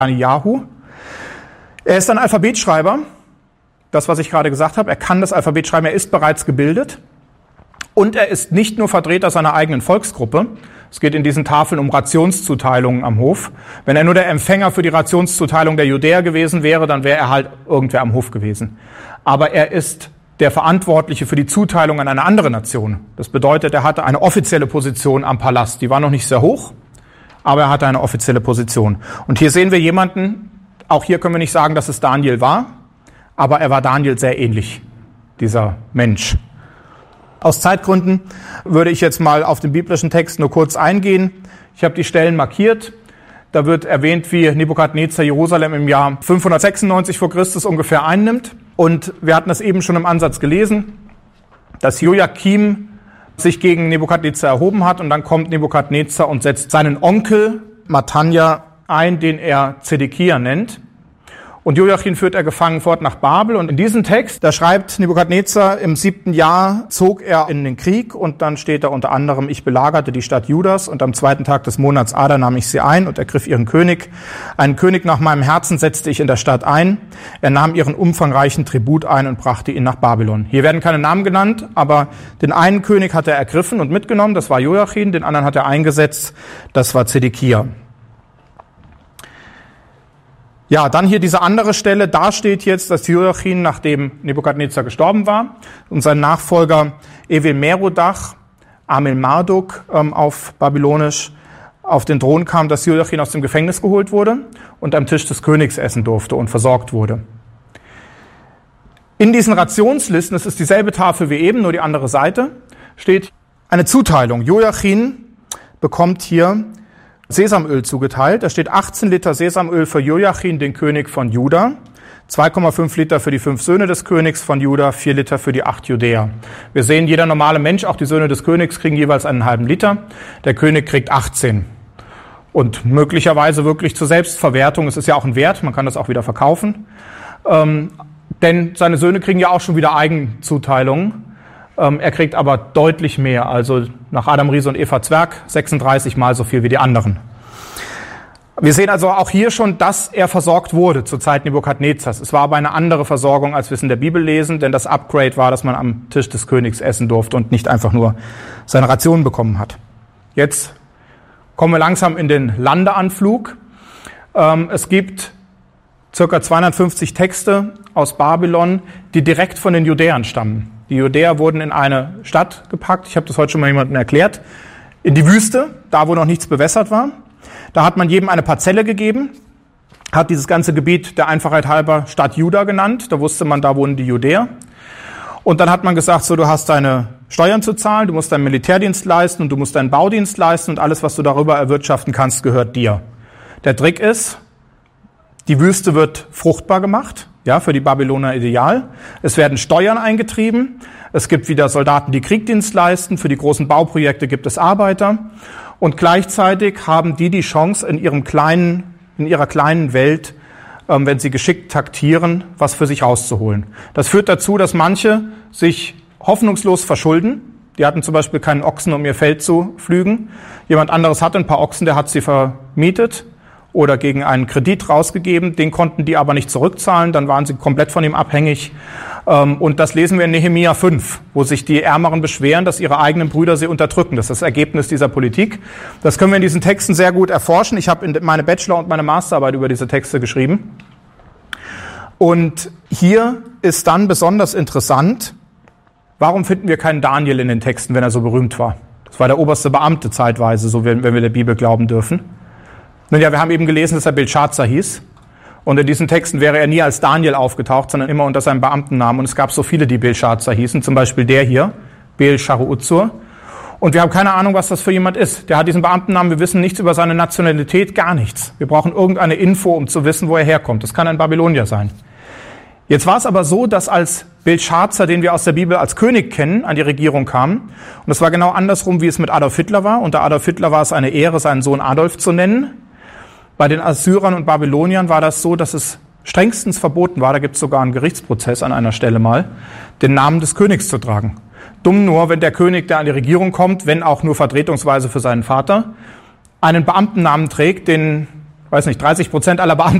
Netanyahu. Er ist ein Alphabetschreiber, das, was ich gerade gesagt habe. Er kann das Alphabet schreiben, er ist bereits gebildet. Und er ist nicht nur Vertreter seiner eigenen Volksgruppe. Es geht in diesen Tafeln um Rationszuteilungen am Hof. Wenn er nur der Empfänger für die Rationszuteilung der Judäer gewesen wäre, dann wäre er halt irgendwer am Hof gewesen. Aber er ist der Verantwortliche für die Zuteilung an eine andere Nation. Das bedeutet, er hatte eine offizielle Position am Palast. Die war noch nicht sehr hoch, aber er hatte eine offizielle Position. Und hier sehen wir jemanden, auch hier können wir nicht sagen, dass es Daniel war, aber er war Daniel sehr ähnlich, dieser Mensch. Aus Zeitgründen würde ich jetzt mal auf den biblischen Text nur kurz eingehen. Ich habe die Stellen markiert. Da wird erwähnt, wie Nebukadnezar Jerusalem im Jahr 596 vor Christus ungefähr einnimmt. Und wir hatten das eben schon im Ansatz gelesen, dass Joachim sich gegen Nebukadnezar erhoben hat. Und dann kommt Nebukadnezar und setzt seinen Onkel Matanja ein, den er Zedekia nennt. Und Joachim führt er gefangen fort nach Babel. Und in diesem Text, da schreibt Nebukadnezar, im 7. Jahr zog er in den Krieg. Und dann steht da unter anderem, ich belagerte die Stadt Judas. Und am 2. Tag des Monats Adar nahm ich sie ein und ergriff ihren König. Einen König nach meinem Herzen setzte ich in der Stadt ein. Er nahm ihren umfangreichen Tribut ein und brachte ihn nach Babylon. Hier werden keine Namen genannt, aber den einen König hat er ergriffen und mitgenommen. Das war Joachim. Den anderen hat er eingesetzt. Das war Zedekia. Ja, dann hier diese andere Stelle, da steht jetzt, dass Joachim, nachdem Nebukadnezar gestorben war und sein Nachfolger Evil-Merodach, Amel-Marduk auf Babylonisch, auf den Thron kam, dass Joachim aus dem Gefängnis geholt wurde und am Tisch des Königs essen durfte und versorgt wurde. In diesen Rationslisten, es ist dieselbe Tafel wie eben, nur die andere Seite, steht eine Zuteilung. Joachim bekommt hier Sesamöl zugeteilt. Da steht 18 Liter Sesamöl für Joachim, den König von Juda, 2,5 Liter für die 5 Söhne des Königs von Juda, 4 Liter für die 8 Judäer. Wir sehen, jeder normale Mensch, auch die Söhne des Königs, kriegen jeweils einen halben Liter. Der König kriegt 18. Und möglicherweise wirklich zur Selbstverwertung. Es ist ja auch ein Wert, man kann das auch wieder verkaufen. Denn seine Söhne kriegen ja auch schon wieder Eigenzuteilungen. Er kriegt aber deutlich mehr, also nach Adam, Riese und Eva Zwerg 36 Mal so viel wie die anderen. Wir sehen also auch hier schon, dass er versorgt wurde zur Zeit Nebukadnezars. Es war aber eine andere Versorgung, als wir es in der Bibel lesen, denn das Upgrade war, dass man am Tisch des Königs essen durfte und nicht einfach nur seine Rationen bekommen hat. Jetzt kommen wir langsam in den Landeanflug. Es gibt ca. 250 Texte aus Babylon, die direkt von den Judäern stammen. Die Judäer wurden in eine Stadt gepackt, ich habe das heute schon mal jemandem erklärt, in die Wüste, da wo noch nichts bewässert war. Da hat man jedem eine Parzelle gegeben, hat dieses ganze Gebiet der Einfachheit halber Stadt Juda genannt, da wusste man, da wohnen die Judäer. Und dann hat man gesagt, so, du hast deine Steuern zu zahlen, du musst deinen Militärdienst leisten und du musst deinen Baudienst leisten und alles, was du darüber erwirtschaften kannst, gehört dir. Der Trick ist, die Wüste wird fruchtbar gemacht. Ja, für die Babyloner ideal. Es werden Steuern eingetrieben. Es gibt wieder Soldaten, die Kriegsdienst leisten. Für die großen Bauprojekte gibt es Arbeiter. Und gleichzeitig haben die Chance, in ihrer kleinen Welt, wenn sie geschickt taktieren, was für sich rauszuholen. Das führt dazu, dass manche sich hoffnungslos verschulden. Die hatten zum Beispiel keinen Ochsen, um ihr Feld zu pflügen. Jemand anderes hatte ein paar Ochsen, der hat sie vermietet oder gegen einen Kredit rausgegeben, den konnten die aber nicht zurückzahlen, dann waren sie komplett von ihm abhängig. Und das lesen wir in Nehemia 5, wo sich die Ärmeren beschweren, dass ihre eigenen Brüder sie unterdrücken. Das ist das Ergebnis dieser Politik. Das können wir in diesen Texten sehr gut erforschen. Ich habe meine Bachelor- und meine Masterarbeit über diese Texte geschrieben. Und hier ist dann besonders interessant, warum finden wir keinen Daniel in den Texten, wenn er so berühmt war? Das war der oberste Beamte zeitweise, so wenn wir der Bibel glauben dürfen. Nun ja, wir haben eben gelesen, dass er Belshazzar hieß. Und in diesen Texten wäre er nie als Daniel aufgetaucht, sondern immer unter seinem Beamtennamen. Und es gab so viele, die Belshazzar hießen, zum Beispiel der hier, Bel-Sharuutzur. Und wir haben keine Ahnung, was das für jemand ist. Der hat diesen Beamtennamen, wir wissen nichts über seine Nationalität, gar nichts. Wir brauchen irgendeine Info, um zu wissen, wo er herkommt. Das kann ein Babylonier sein. Jetzt war es aber so, dass als Belshazzar, den wir aus der Bibel als König kennen, an die Regierung kam, und das war genau andersrum, wie es mit Adolf Hitler war. Unter Adolf Hitler war es eine Ehre, seinen Sohn Adolf zu nennen. Bei den Assyrern und Babyloniern war das so, dass es strengstens verboten war, da gibt es sogar einen Gerichtsprozess an einer Stelle mal, den Namen des Königs zu tragen. Dumm nur, wenn der König, der an die Regierung kommt, wenn auch nur vertretungsweise für seinen Vater, einen Beamtennamen trägt, den weiß nicht, 30% aller